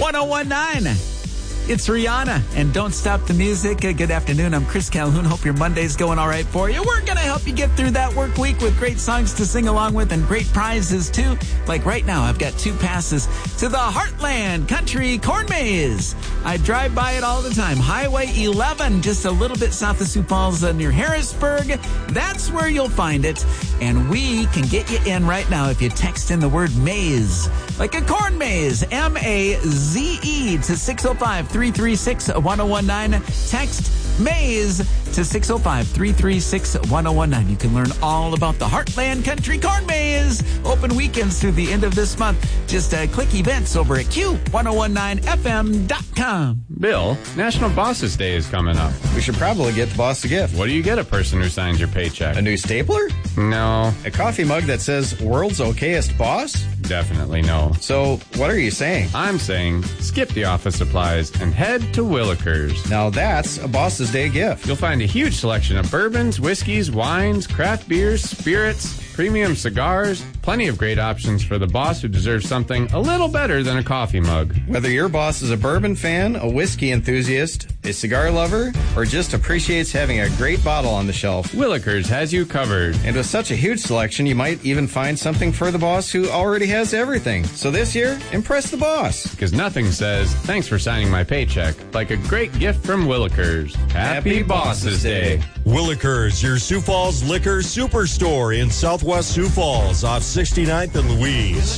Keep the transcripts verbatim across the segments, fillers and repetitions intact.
one oh one point nine. It's Rihanna, and Don't Stop the Music. Uh, good afternoon. I'm Chris Calhoun. Hope your Monday's going all right for you. We're going to help you get through that work week with great songs to sing along with and great prizes, too. Like right now, I've got two passes to the Heartland Country Corn Maze. I drive by it all the time. Highway eleven, just a little bit south of Sioux Falls uh, near Harrisburg. That's where you'll find it. And we can get you in right now if you text in the word maze. Like a corn maze, M A Z E, to six oh five, three three six, one oh one nine. Text maze to six oh five, three three six, one oh one nine. You can learn all about the Heartland Country Corn Maze. Open weekends through the end of this month. Just uh, click events over at Q ten nineteen F M dot com. Bill, National Bosses Day is coming up. We should probably get the boss a gift. What do you get a person who signs your paycheck? A new stapler? No. A coffee mug that says World's Okayest Boss? Definitely no. So, what are you saying? I'm saying skip the office supplies and head to Willikers. Now that's a Boss's Day gift. You'll find a huge selection of bourbons, whiskeys, wines, craft beers, spirits, premium cigars, plenty of great options for the boss who deserves something a little better than a coffee mug. Whether your boss is a bourbon fan, a whiskey enthusiast, a cigar lover, or just appreciates having a great bottle on the shelf, Willikers has you covered. And with such a huge selection, you might even find something for the boss who already has everything. So this year, impress the boss. Because nothing says, thanks for signing my paycheck, like a great gift from Willikers. Happy, Happy Bosses Day. Willikers, your Sioux Falls liquor superstore in southwest Sioux Falls off sixty-ninth and Louise.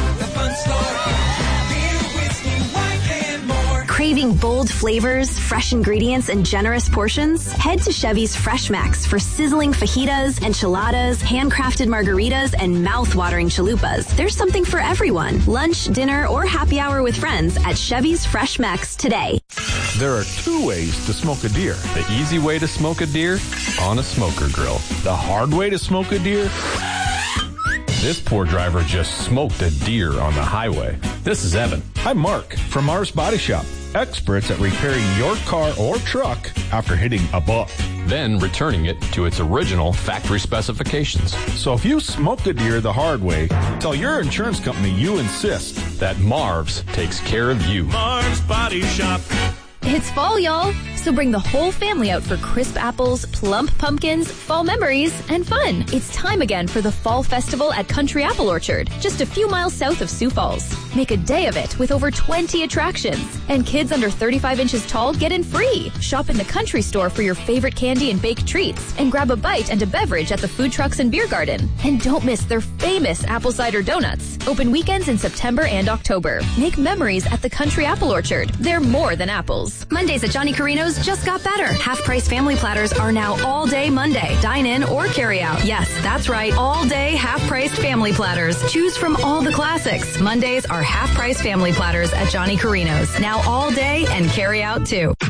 Craving bold flavors, fresh ingredients, and generous portions? Head to Chevy's Fresh Max for sizzling fajitas, enchiladas, handcrafted margaritas, and mouth-watering chalupas. There's something for everyone. Lunch, dinner, or happy hour with friends at Chevy's Fresh Max today. There are two ways to smoke a deer. The easy way to smoke a deer? On a smoker grill. The hard way to smoke a deer? This poor driver just smoked a deer on the highway. This is Evan. I'm Mark from Mars Body Shop. Experts at repairing your car or truck after hitting a buck, then returning it to its original factory specifications. So if you smoked a deer the hard way, tell your insurance company you insist that Marv's takes care of you. Marv's Body Shop. It's fall, y'all, so bring the whole family out for crisp apples, plump pumpkins, fall memories, and fun. It's time again for the Fall Festival at Country Apple Orchard, just a few miles south of Sioux Falls. Make a day of it with over twenty attractions. And kids under thirty-five inches tall get in free. Shop in the country store for your favorite candy and baked treats. And grab a bite and a beverage at the food trucks and beer garden. And don't miss their famous apple cider donuts. Open weekends in September and October. Make memories at the Country Apple Orchard. They're more than apples. Mondays at Johnny Carino's just got better. Half-price family platters are now all day Monday. Dine in or carry out. Yes, that's right. All day half-priced family platters. Choose from all the classics. Mondays are half-price family platters at Johnny Carino's. Now all day and carry out too.